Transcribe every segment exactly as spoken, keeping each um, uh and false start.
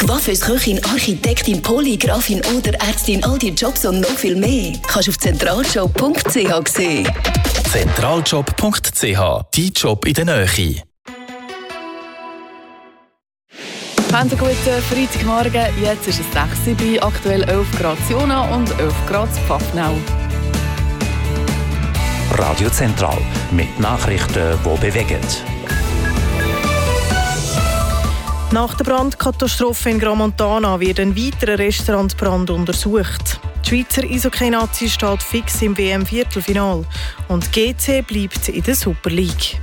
Coiffeuse, Architektin, Polygrafin oder Ärztin, all die Jobs und noch viel mehr kannst du auf zentraljob punkt c h sehen. zentraljob punkt c h, dein Job in der Nähe. Einen guten Freitagmorgen. Jetzt ist es sechs Uhr bei aktuell elf Grad Jona und elf Grad Pfaffenau. Radio Zentral mit Nachrichten, die bewegen. Nach der Brandkatastrophe in Gromontana wird ein weiterer Restaurantbrand untersucht. Die Schweizer Eishockey-Nazi steht fix im W M-Viertelfinal und G C bleibt in der Super League.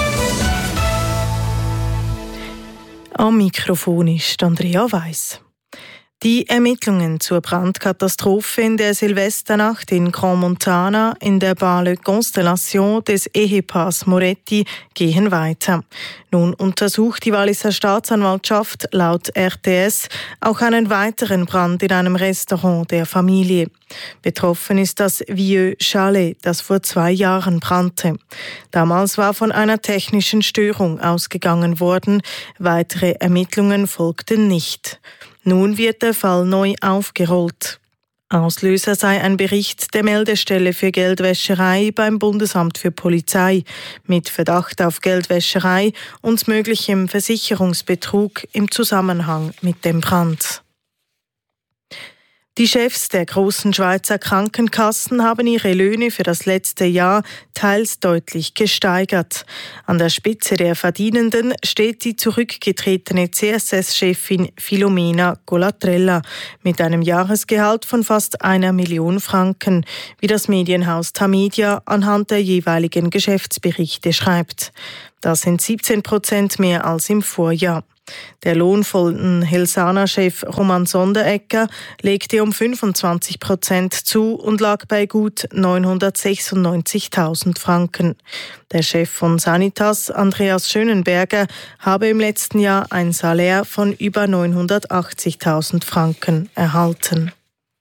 Am Mikrofon ist Andrea Weiss. Die Ermittlungen zur Brandkatastrophe in der Silvesternacht in Gromontana in der Bale Constellation des Ehepaars Moretti gehen weiter. Nun untersucht die Walliser Staatsanwaltschaft laut R T S auch einen weiteren Brand in einem Restaurant der Familie. Betroffen ist das Vieux Chalet, das vor zwei Jahren brannte. Damals war von einer technischen Störung ausgegangen worden. Weitere Ermittlungen folgten nicht. Nun wird der Fall neu aufgerollt. Auslöser sei ein Bericht der Meldestelle für Geldwäscherei beim Bundesamt für Polizei mit Verdacht auf Geldwäscherei und möglichem Versicherungsbetrug im Zusammenhang mit dem Brand. Die Chefs der großen Schweizer Krankenkassen haben ihre Löhne für das letzte Jahr teils deutlich gesteigert. An der Spitze der Verdienenden steht die zurückgetretene C S S-Chefin Filomena Colatrella mit einem Jahresgehalt von fast einer Million Franken, wie das Medienhaus Tamedia anhand der jeweiligen Geschäftsberichte schreibt. Das sind siebzehn Prozent mehr als im Vorjahr. Der lohnvollen Helsana-Chef Roman Sonderegger legte um fünfundzwanzig Prozent zu und lag bei gut neunhundertsechsundneunzigtausend Franken. Der Chef von Sanitas, Andreas Schönenberger, habe im letzten Jahr ein Salär von über neunhundertachtzigtausend Franken erhalten.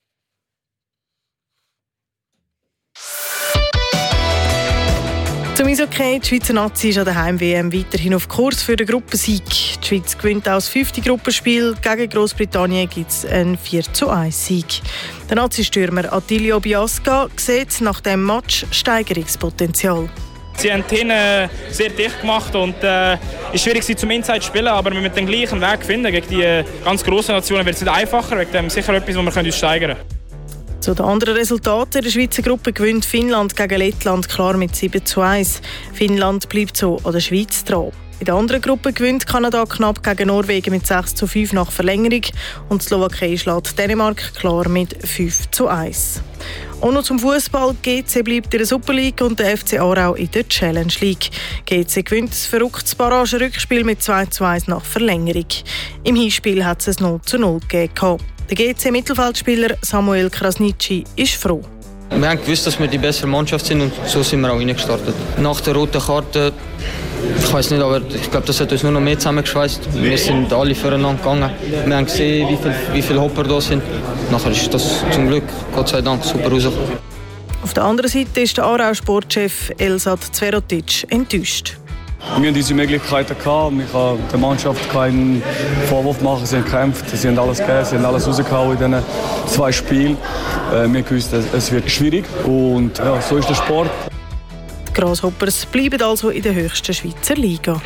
Zum Eishockey, die Schweizer Nazi ist an der Heim-W M weiterhin auf Kurs für den Gruppensieg. Die Schweiz gewinnt auch das fünfte Gruppenspiel. Gegen Großbritannien gibt es einen vier zu eins Sieg. Der Nazi-Stürmer Attilio Biasca sieht nach dem Match Steigerungspotenzial. Sie haben hinten sehr dicht gemacht und es äh, ist schwierig, sie zum Inside zu spielen, aber wenn wir den gleichen Weg finden gegen die äh, ganz grossen Nationen, wird es nicht einfacher. Wegen dem sicher etwas, wo wir uns steigern können. Zu den anderen Resultaten der Schweizer Gruppe gewinnt Finnland gegen Lettland klar mit sieben zu eins. Finnland bleibt so an der Schweiz dran. In der anderen Gruppe gewinnt Kanada knapp gegen Norwegen mit sechs zu fünf nach Verlängerung und die Slowakei schlägt Dänemark klar mit fünf zu eins. Und noch zum Fußball. G C bleibt in der Super League und der F C Aarau in der Challenge League. G C gewinnt das verrücktes Barrage-Rückspiel mit zwei zu eins nach Verlängerung. Im Hinspiel hat es null zu null gegeben. Der G C-Mittelfeldspieler Samuel Krasnitschi ist froh. Wir haben gewusst, dass wir die bessere Mannschaft sind und so sind wir auch reingestartet. Nach der roten Karte, ich weiß nicht, aber ich glaube, das hat uns nur noch mehr zusammengeschweißt. Wir sind alle füreinander gegangen. Wir haben gesehen, wie viele wie viel Hopper da sind. Nachher ist das zum Glück, Gott sei Dank, super rausgekommen. Auf der anderen Seite ist der Aarau-Sportchef Elsat Zverotic enttäuscht. Wir haben diese Möglichkeiten gehabt. Ich kann der Mannschaft keinen Vorwurf machen. Sie haben gekämpft, sie haben alles gegeben, sie haben alles rausgehauen in diesen zwei Spielen. Wir wussten, es wird schwierig und ja, so ist der Sport. Die Grasshoppers bleiben also in der höchsten Schweizer Liga.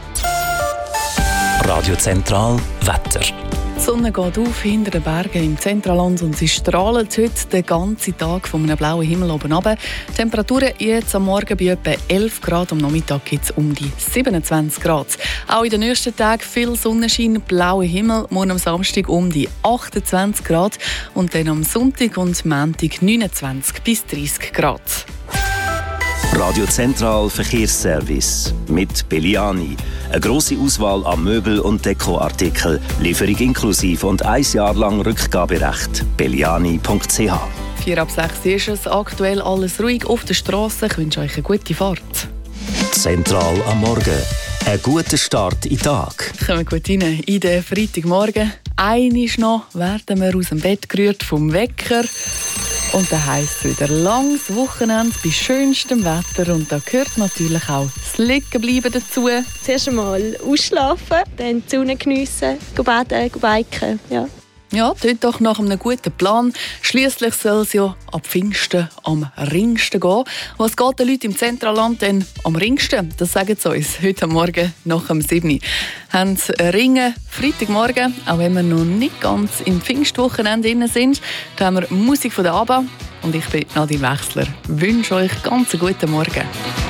Radio Zentral Wetter. Die Sonne geht auf hinter den Bergen im Zentralland und sie strahlt heute den ganzen Tag von einem blauen Himmel oben runter. Die Temperaturen jetzt am Morgen bei etwa elf Grad, am Nachmittag gibt es um die siebenundzwanzig Grad. Auch in den nächsten Tagen viel Sonnenschein, blauer Himmel, morgen am Samstag um die achtundzwanzig Grad und dann am Sonntag und Montag neunundzwanzig bis dreißig Grad. Radio Zentral Verkehrsservice mit Belliani. Eine grosse Auswahl an Möbel- und Dekoartikeln, Lieferung inklusive und ein Jahr lang Rückgaberecht. belliani punkt c h. vier ab sechs ist es, aktuell alles ruhig auf der Straße. Ich wünsche euch eine gute Fahrt. Zentral am Morgen. Ein guter Start in den Tag. Kommen gut rein in den Freitagmorgen. Einmal noch werden wir aus dem Bett gerührt vom Wecker. Und dann heisst es wieder langes Wochenende bei schönstem Wetter. Und da gehört natürlich auch das Liegenbleiben dazu. Zuerst einmal ausschlafen, dann die Sonne geniessen, baden, biken. Ja. Ja, dort doch nach einem guten Plan. Schliesslich soll es ja ab Pfingsten am ringsten gehen. Was geht den Leuten im Zentralland denn am ringsten? Das sagen sie uns heute Morgen nach dem sieben Uhr. Haben sie Ringen Freitagmorgen, auch wenn wir noch nicht ganz im Pfingstwochenende drin sind. Da haben wir Musik von der ABBA. Und ich bin Nadine Wechsler. Ich wünsche euch ganz einen guten Morgen.